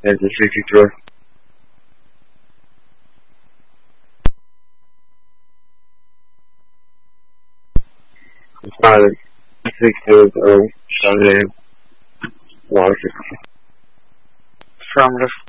as the safety door. It's not a 600 Charlie Walker. Affirmative.